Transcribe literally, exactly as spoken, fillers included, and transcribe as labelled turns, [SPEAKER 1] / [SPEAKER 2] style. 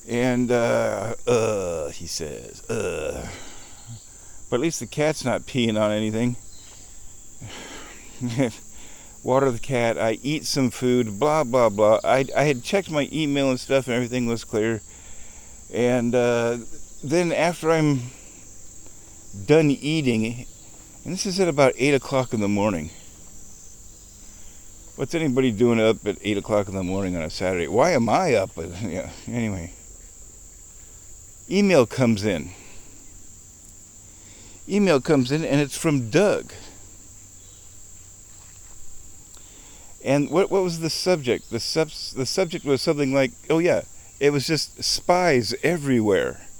[SPEAKER 1] And, uh, uh, he says, uh. But at least the cat's not peeing on anything. Water the cat, I eat some food, blah, blah, blah. I, I had checked my email and stuff and everything was clear. And uh, then after I'm done eating, and this is at about eight o'clock in the morning. What's anybody doing up at eight o'clock in the morning on a Saturday? Why am I up? Yeah, anyway. Email comes in. Email comes in and it's from Doug. And what what was the subject? The sub, the subject was something like, oh yeah, it was just spies everywhere.